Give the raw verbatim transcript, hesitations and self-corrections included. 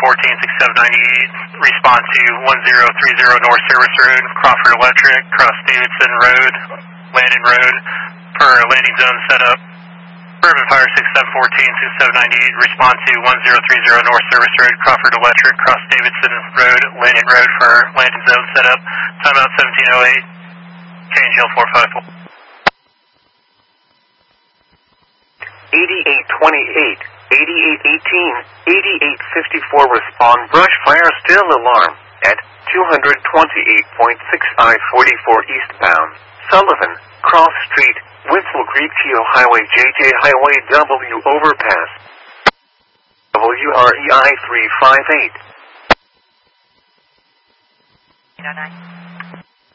fourteen, six seven nine eight, respond to one zero three zero North Service Road, Crawford Electric, cross Davidson Road, Landon Road, per landing zone setup. Urban Fire six seven one four, six seven nine eight, respond to one zero three zero North Service Road, Crawford Electric, cross Davidson Road, Landon Road for landing zone setup. Timeout seventeen oh eight, change L four five four. eighty-eight twenty-eight, eighty-eight eighteen, eighty-eight fifty-four, respond, brush fire still alarm, at two twenty-eight point six I forty-four eastbound, Sullivan, Cross Street, Winslow Creek, Teal Highway, J J Highway, W overpass, W R E I three five eight.